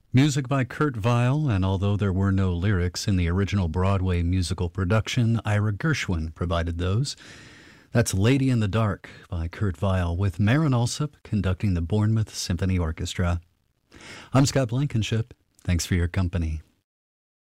Music by Kurt Weill, and although there were no lyrics in the original Broadway musical production, Ira Gershwin provided those. That's Lady in the Dark by Kurt Weill, with Marin Alsop conducting the Bournemouth Symphony Orchestra. I'm Scott Blankenship. Thanks for your company.